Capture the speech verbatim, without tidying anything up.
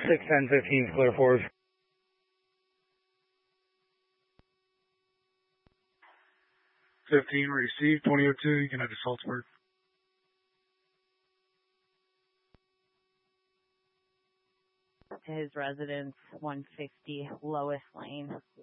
six ten fifteen, clear forward. fifteen received, twenty oh two, you can head to Salzburg. To his residence, one fifty Lois Lane.